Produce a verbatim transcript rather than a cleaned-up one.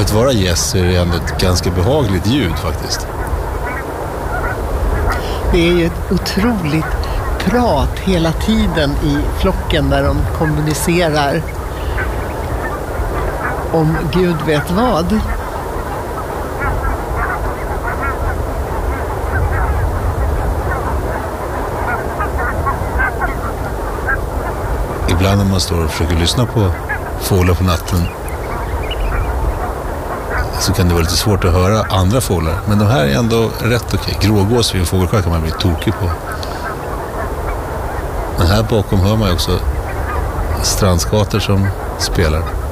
att vara gäss så är det ändå ett ganska behagligt ljud faktiskt. Det är ju ett otroligt prat hela tiden i flocken där de kommunicerar om Gud vet vad. Ibland när man står och försöker lyssna på fåglar på natten så kan det vara lite svårt att höra andra fåglar. Men de här är ändå rätt okej. Grågås vid en fågelskär kan man bli tokig på. Men här bakom hör man ju också strandskator som spelar.